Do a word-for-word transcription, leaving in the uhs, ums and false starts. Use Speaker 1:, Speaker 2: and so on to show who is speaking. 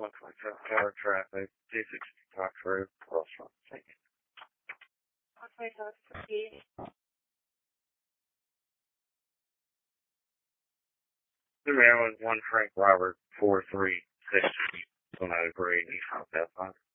Speaker 1: one twenty-seven car traffic, two sixty Cox Road, crosswalk. Thank you.
Speaker 2: one twenty-seven fifty.
Speaker 1: Three hours, one Frank Robert, four three six, one oh three, East South Pathfinder.